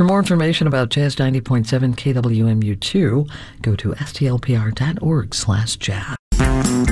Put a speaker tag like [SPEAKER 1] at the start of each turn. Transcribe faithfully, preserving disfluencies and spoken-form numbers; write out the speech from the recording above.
[SPEAKER 1] For more information about Jazz ninety point seven K W M U two, go to S T L P R dot org slash jazz.